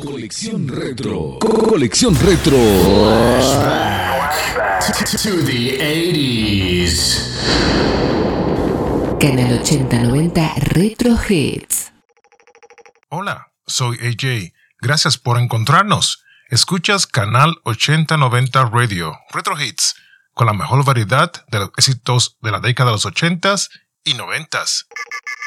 Colección Retro. Colección Retro. To the 80s. Canal 8090 Retro Hits. Hola, soy AJ. Gracias por encontrarnos. Escuchas Canal 8090 Radio Retro Hits, con la mejor variedad de los éxitos de la década de los 80s y 90s.